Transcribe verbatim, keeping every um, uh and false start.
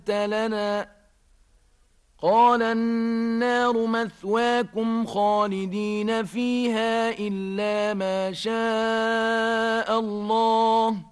لنا قال النار مثواكم خالدين فيها إلا ما شاء الله